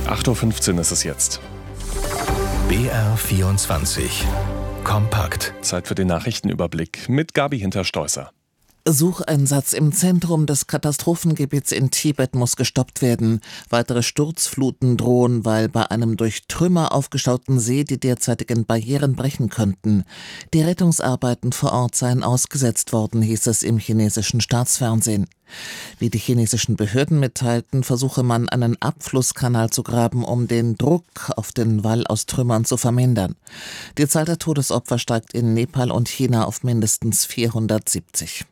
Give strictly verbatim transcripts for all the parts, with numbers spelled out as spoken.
acht Uhr fünfzehn ist es jetzt. B R vierundzwanzig. Kompakt. Zeit für den Nachrichtenüberblick mit Gabi Hinterstoisser. Sucheinsatz im Zentrum des Katastrophengebiets in Tibet muss gestoppt werden. Weitere Sturzfluten drohen, weil bei einem durch Trümmer aufgestauten See die derzeitigen Barrieren brechen könnten. Die Rettungsarbeiten vor Ort seien ausgesetzt worden, hieß es im chinesischen Staatsfernsehen. Wie die chinesischen Behörden mitteilten, versuche man, einen Abflusskanal zu graben, um den Druck auf den Wall aus Trümmern zu vermindern. Die Zahl der Todesopfer steigt in Nepal und China auf mindestens vierhundertsiebzig.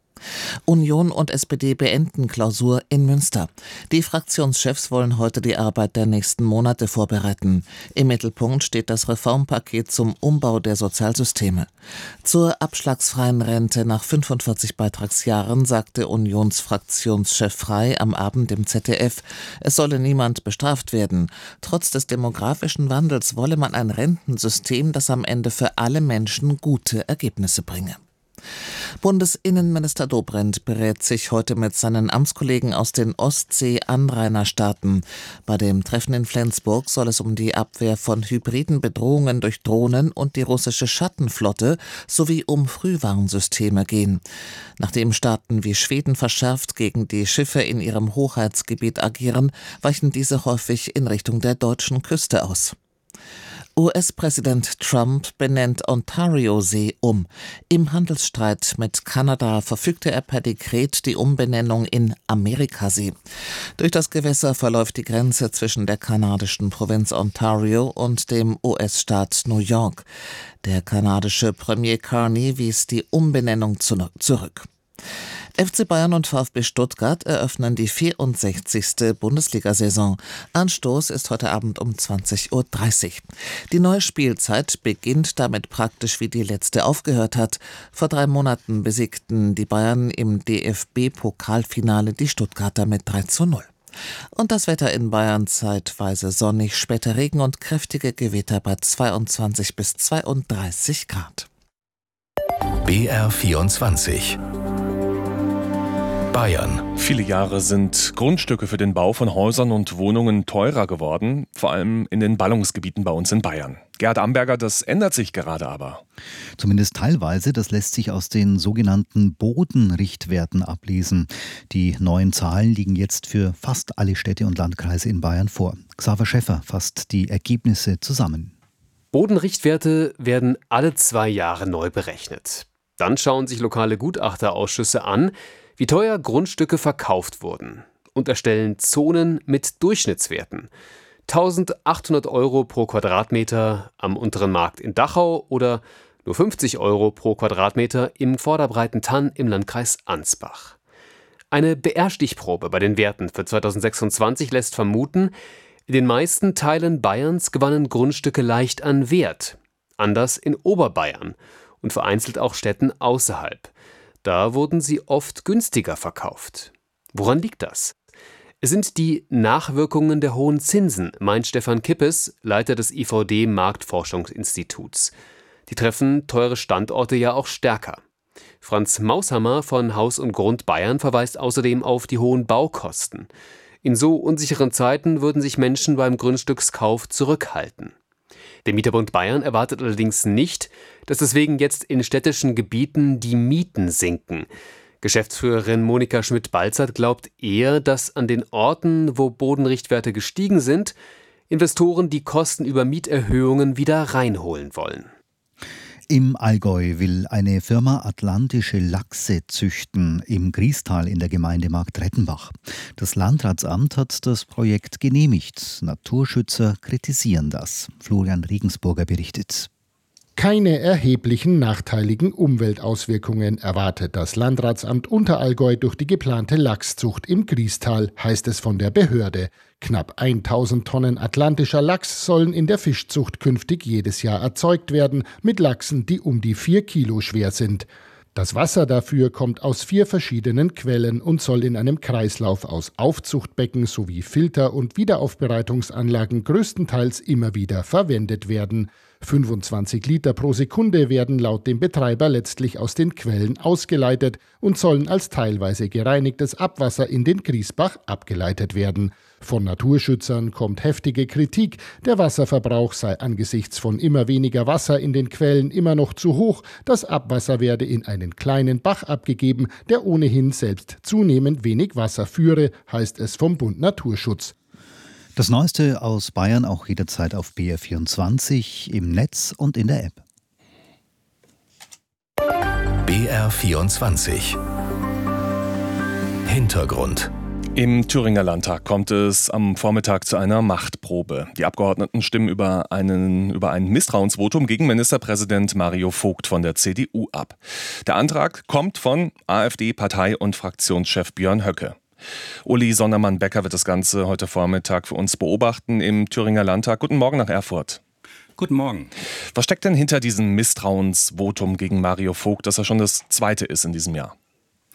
Union und S P D beenden Klausur in Münster. Die Fraktionschefs wollen heute die Arbeit der nächsten Monate vorbereiten. Im Mittelpunkt steht das Reformpaket zum Umbau der Sozialsysteme. Zur abschlagsfreien Rente nach fünfundvierzig Beitragsjahren sagte Unionsfraktionschef Frey am Abend im Z D F, es solle niemand bestraft werden. Trotz des demografischen Wandels wolle man ein Rentensystem, das am Ende für alle Menschen gute Ergebnisse bringe. Bundesinnenminister Dobrindt berät sich heute mit seinen Amtskollegen aus den Ostsee-Anrainerstaaten. Bei dem Treffen in Flensburg soll es um die Abwehr von hybriden Bedrohungen durch Drohnen und die russische Schattenflotte sowie um Frühwarnsysteme gehen. Nachdem Staaten wie Schweden verschärft gegen die Schiffe in ihrem Hoheitsgebiet agieren, weichen diese häufig in Richtung der deutschen Küste aus. U S-Präsident Trump benennt Ontario-See um. Im Handelsstreit mit Kanada verfügte er per Dekret die Umbenennung in Amerikasee. Durch das Gewässer verläuft die Grenze zwischen der kanadischen Provinz Ontario und dem U S-Staat New York. Der kanadische Premier Carney wies die Umbenennung zurück. F C Bayern und VfB Stuttgart eröffnen die vierundsechzigste Bundesliga-Saison. Anstoß ist heute Abend um zwanzig Uhr dreißig. Die neue Spielzeit beginnt damit praktisch, wie die letzte aufgehört hat. Vor drei Monaten besiegten die Bayern im D F B-Pokalfinale die Stuttgarter mit drei zu null. Und das Wetter in Bayern zeitweise sonnig, später Regen und kräftige Gewitter bei zweiundzwanzig bis zweiunddreißig Grad. B R vierundzwanzig. Bayern. Viele Jahre sind Grundstücke für den Bau von Häusern und Wohnungen teurer geworden, vor allem in den Ballungsgebieten bei uns in Bayern. Gerhard Amberger, das ändert sich gerade aber. Zumindest teilweise, das lässt sich aus den sogenannten Bodenrichtwerten ablesen. Die neuen Zahlen liegen jetzt für fast alle Städte und Landkreise in Bayern vor. Xaver Schäffer fasst die Ergebnisse zusammen. Bodenrichtwerte werden alle zwei Jahre neu berechnet. Dann schauen sich lokale Gutachterausschüsse an, wie teuer Grundstücke verkauft wurden und erstellen Zonen mit Durchschnittswerten. eintausendachthundert Euro pro Quadratmeter am unteren Markt in Dachau oder nur fünfzig Euro pro Quadratmeter im Vorderbreitentann im Landkreis Ansbach. Eine B R-Stichprobe bei den Werten für zweitausendsechsundzwanzig lässt vermuten, in den meisten Teilen Bayerns gewannen Grundstücke leicht an Wert, anders in Oberbayern und vereinzelt auch Städten außerhalb. Da wurden sie oft günstiger verkauft. Woran liegt das? Es sind die Nachwirkungen der hohen Zinsen, meint Stefan Kippes, Leiter des I V D-Marktforschungsinstituts. Die treffen teure Standorte ja auch stärker. Franz Maushammer von Haus und Grund Bayern verweist außerdem auf die hohen Baukosten. In so unsicheren Zeiten würden sich Menschen beim Grundstückskauf zurückhalten. Der Mieterbund Bayern erwartet allerdings nicht, dass deswegen jetzt in städtischen Gebieten die Mieten sinken. Geschäftsführerin Monika Schmidt-Balzert glaubt eher, dass an den Orten, wo Bodenrichtwerte gestiegen sind, Investoren die Kosten über Mieterhöhungen wieder reinholen wollen. Im Allgäu will eine Firma atlantische Lachse züchten im Griestal in der Gemeinde Marktrettenbach. Das Landratsamt hat das Projekt genehmigt. Naturschützer kritisieren das. Florian Regensburger berichtet. Keine erheblichen nachteiligen Umweltauswirkungen erwartet das Landratsamt Unterallgäu durch die geplante Lachszucht im Griestal, heißt es von der Behörde. Knapp tausend Tonnen atlantischer Lachs sollen in der Fischzucht künftig jedes Jahr erzeugt werden, mit Lachsen, die um die vier Kilo schwer sind. Das Wasser dafür kommt aus vier verschiedenen Quellen und soll in einem Kreislauf aus Aufzuchtbecken sowie Filter- und Wiederaufbereitungsanlagen größtenteils immer wieder verwendet werden. fünfundzwanzig Liter pro Sekunde werden laut dem Betreiber letztlich aus den Quellen ausgeleitet und sollen als teilweise gereinigtes Abwasser in den Griesbach abgeleitet werden. Von Naturschützern kommt heftige Kritik, der Wasserverbrauch sei angesichts von immer weniger Wasser in den Quellen immer noch zu hoch, das Abwasser werde in einen kleinen Bach abgegeben, der ohnehin selbst zunehmend wenig Wasser führe, heißt es vom Bund Naturschutz. Das Neueste aus Bayern auch jederzeit auf B R vierundzwanzig, im Netz und in der App. B R vierundzwanzig Hintergrund. Im Thüringer Landtag kommt es am Vormittag zu einer Machtprobe. Die Abgeordneten stimmen über, einen, über ein Misstrauensvotum gegen Ministerpräsident Mario Vogt von der C D U ab. Der Antrag kommt von AfD-Partei- und Fraktionschef Björn Höcke. Uli Sondermann-Becker wird das Ganze heute Vormittag für uns beobachten im Thüringer Landtag. Guten Morgen nach Erfurt. Guten Morgen. Was steckt denn hinter diesem Misstrauensvotum gegen Mario Vogt, das ja schon das zweite ist in diesem Jahr?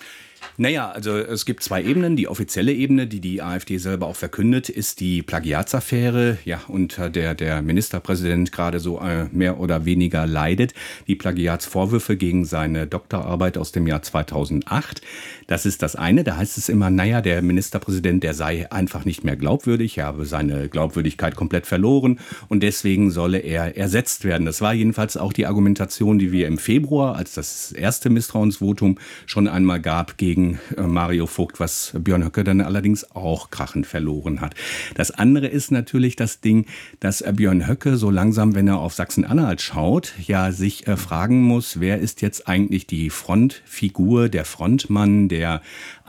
Naja, also es gibt zwei Ebenen. Die offizielle Ebene, die die AfD selber auch verkündet, ist die Plagiatsaffäre, ja, unter der der Ministerpräsident gerade so äh, mehr oder weniger leidet. Die Plagiatsvorwürfe gegen seine Doktorarbeit aus dem Jahr zweitausendacht. Das ist das eine. Da heißt es immer, naja, der Ministerpräsident, der sei einfach nicht mehr glaubwürdig. Er habe seine Glaubwürdigkeit komplett verloren und deswegen solle er ersetzt werden. Das war jedenfalls auch die Argumentation, die wir im Februar, als das erste Misstrauensvotum schon einmal gab, gegen Mario Vogt, was Björn Höcke dann allerdings auch krachend verloren hat. Das andere ist natürlich das Ding, dass Björn Höcke so langsam, wenn er auf Sachsen-Anhalt schaut, ja sich äh, fragen muss, wer ist jetzt eigentlich die Frontfigur, der Frontmann der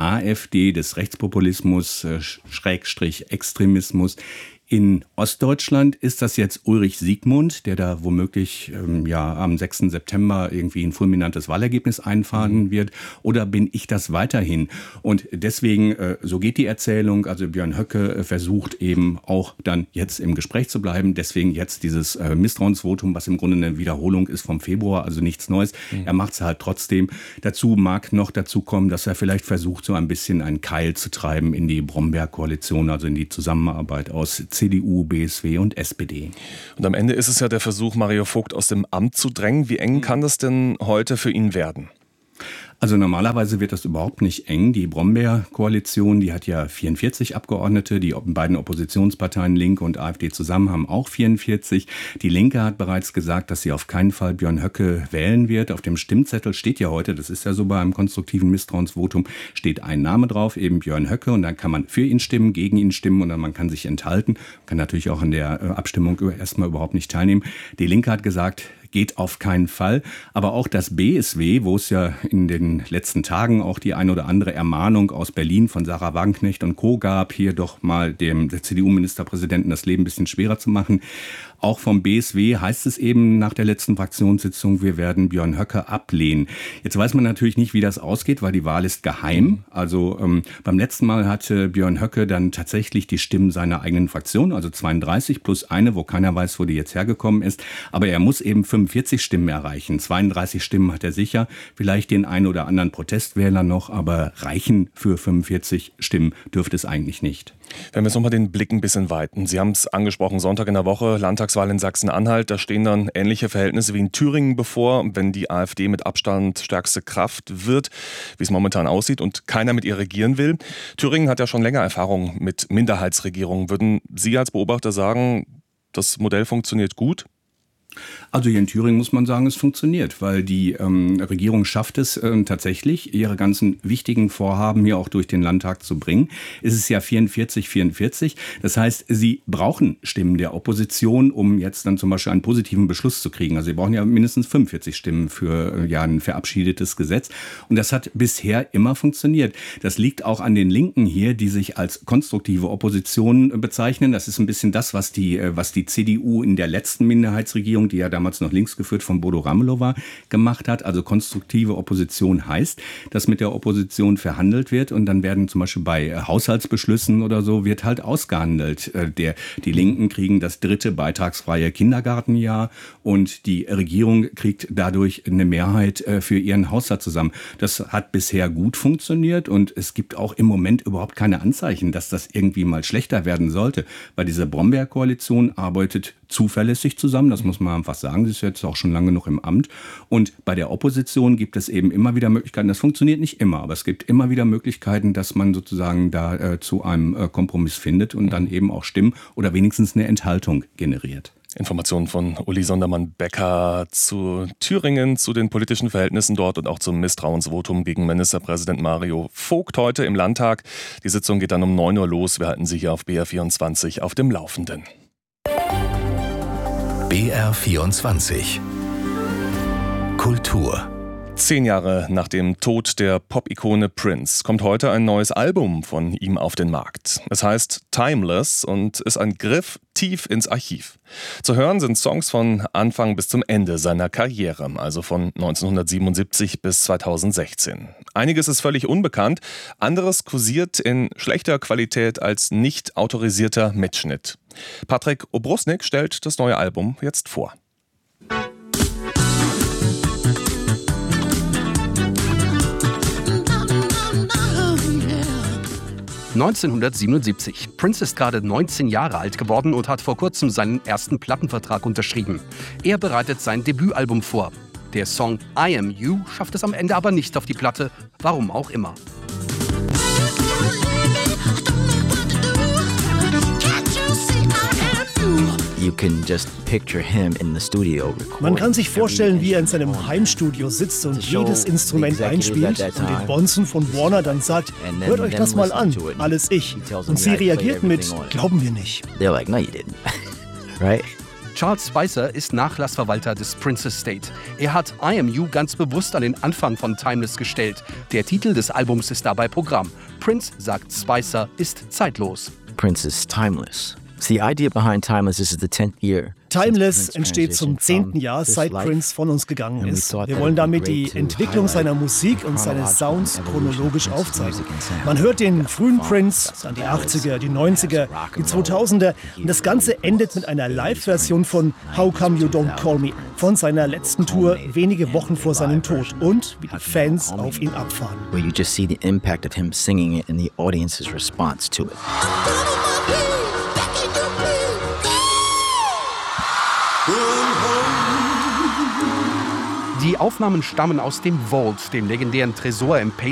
AfD, des Rechtspopulismus, äh, Schrägstrich Extremismus. In Ostdeutschland ist das jetzt Ulrich Siegmund, der da womöglich ähm, ja am sechsten September irgendwie ein fulminantes Wahlergebnis einfahren wird. Oder bin ich das weiterhin? Und deswegen, äh, so geht die Erzählung. Also Björn Höcke äh, versucht eben auch dann jetzt im Gespräch zu bleiben. Deswegen jetzt dieses äh, Misstrauensvotum, was im Grunde eine Wiederholung ist vom Februar, also nichts Neues. Mhm. Er macht es halt trotzdem. Dazu mag noch dazu kommen, dass er vielleicht versucht, so ein bisschen einen Keil zu treiben in die Bromberg-Koalition, also in die Zusammenarbeit aus C D U, B S W und S P D. Und am Ende ist es ja der Versuch, Mario Vogt aus dem Amt zu drängen. Wie eng kann das denn heute für ihn werden? Also normalerweise wird das überhaupt nicht eng. Die Brombeer-Koalition, die hat ja vierundvierzig Abgeordnete. Die beiden Oppositionsparteien Linke und AfD zusammen haben auch vierundvierzig. Die Linke hat bereits gesagt, dass sie auf keinen Fall Björn Höcke wählen wird. Auf dem Stimmzettel steht ja heute, das ist ja so bei einem konstruktiven Misstrauensvotum, steht ein Name drauf, eben Björn Höcke. Und dann kann man für ihn stimmen, gegen ihn stimmen und dann man kann sich enthalten. Kann natürlich auch an der Abstimmung erstmal überhaupt nicht teilnehmen. Die Linke hat gesagt, geht auf keinen Fall. Aber auch das B S W, wo es ja in den letzten Tagen auch die ein oder andere Ermahnung aus Berlin von Sarah Wagenknecht und Co. gab, hier doch mal dem C D U-Ministerpräsidenten das Leben ein bisschen schwerer zu machen. Auch vom B S W heißt es eben nach der letzten Fraktionssitzung, wir werden Björn Höcke ablehnen. Jetzt weiß man natürlich nicht, wie das ausgeht, weil die Wahl ist geheim. Also ähm, beim letzten Mal hatte Björn Höcke dann tatsächlich die Stimmen seiner eigenen Fraktion, also zweiunddreißig plus eine, wo keiner weiß, wo die jetzt hergekommen ist. Aber er muss eben fünfundvierzig Stimmen erreichen. zweiunddreißig Stimmen hat er sicher, vielleicht den einen oder anderen Protestwähler noch, aber reichen für fünfundvierzig Stimmen dürfte es eigentlich nicht. Wenn wir jetzt nochmal den Blick ein bisschen weiten. Sie haben es angesprochen, Sonntag in der Woche, Landtagswahl in Sachsen-Anhalt. Da stehen dann ähnliche Verhältnisse wie in Thüringen bevor, wenn die AfD mit Abstand stärkste Kraft wird, wie es momentan aussieht und keiner mit ihr regieren will. Thüringen hat ja schon länger Erfahrung mit Minderheitsregierungen. Würden Sie als Beobachter sagen, das Modell funktioniert gut? Also hier in Thüringen muss man sagen, es funktioniert, weil die ähm, Regierung schafft es äh, tatsächlich, ihre ganzen wichtigen Vorhaben hier auch durch den Landtag zu bringen. Es ist ja vierundvierzig vierundvierzig. Das heißt, sie brauchen Stimmen der Opposition, um jetzt dann zum Beispiel einen positiven Beschluss zu kriegen. Also sie brauchen ja mindestens fünfundvierzig Stimmen für äh, ja, ein verabschiedetes Gesetz. Und das hat bisher immer funktioniert. Das liegt auch an den Linken hier, die sich als konstruktive Opposition bezeichnen. Das ist ein bisschen das, was die, äh, was die C D U in der letzten Minderheitsregierung, die ja damals noch links geführt von Bodo Ramelow war, gemacht hat. Also konstruktive Opposition heißt, dass mit der Opposition verhandelt wird und dann werden zum Beispiel bei Haushaltsbeschlüssen oder so wird halt ausgehandelt. Der, die Linken kriegen das dritte beitragsfreie Kindergartenjahr und die Regierung kriegt dadurch eine Mehrheit für ihren Haushalt zusammen. Das hat bisher gut funktioniert und es gibt auch im Moment überhaupt keine Anzeichen, dass das irgendwie mal schlechter werden sollte, weil diese Brombeer-Koalition arbeitet zuverlässig zusammen, das muss man mal was sagen. Sie ist jetzt auch schon lange noch im Amt. Und bei der Opposition gibt es eben immer wieder Möglichkeiten, das funktioniert nicht immer, aber es gibt immer wieder Möglichkeiten, dass man sozusagen da äh, zu einem äh, Kompromiss findet und dann eben auch Stimmen oder wenigstens eine Enthaltung generiert. Informationen von Uli Sondermann-Becker zu Thüringen, zu den politischen Verhältnissen dort und auch zum Misstrauensvotum gegen Ministerpräsident Mario Vogt heute im Landtag. Die Sitzung geht dann um neun Uhr los. Wir halten Sie hier auf B R vierundzwanzig auf dem Laufenden. B R vierundzwanzig Kultur. Zehn Jahre nach dem Tod der Pop-Ikone Prince kommt heute ein neues Album von ihm auf den Markt. Es heißt Timeless und ist ein Griff tief ins Archiv. Zu hören sind Songs von Anfang bis zum Ende seiner Karriere, also von neunzehnhundertsiebenundsiebzig bis zweitausendsechzehn. Einiges ist völlig unbekannt, anderes kursiert in schlechter Qualität als nicht autorisierter Mitschnitt. Patrick Obrusnik stellt das neue Album jetzt vor. neunzehnhundertsiebenundsiebzig. Prince ist gerade neunzehn Jahre alt geworden und hat vor kurzem seinen ersten Plattenvertrag unterschrieben. Er bereitet sein Debütalbum vor. Der Song I Am You schafft es am Ende aber nicht auf die Platte, warum auch immer. Man kann sich vorstellen, wie er in seinem Heimstudio sitzt und jedes Instrument einspielt und den Bonzen von Warner dann sagt, hört euch das mal an, alles ich. Und sie reagierten mit, glauben wir nicht. Charles Spicer ist Nachlassverwalter des Prince Estate. Er hat I Am You ganz bewusst an den Anfang von Timeless gestellt. Der Titel des Albums ist dabei Programm. Prince, sagt Spicer, ist zeitlos. Prince is timeless. The idea behind Timeless is the tenth year. Timeless entsteht zum zehnten Jahr, seit Prince von uns gegangen ist. Wir wollen damit die Entwicklung seiner Musik und seines Sounds chronologisch aufzeigen. Man hört den frühen Prince, dann die achtziger, die neunziger, die zweitausender und das Ganze endet mit einer Live-Version von How Come You Don't Call Me von seiner letzten Tour wenige Wochen vor seinem Tod und wie die Fans auf ihn abfahren. Where you just see the impact of him singing it and the audience's response to it. Die Aufnahmen stammen aus dem Vault, dem legendären Tresor im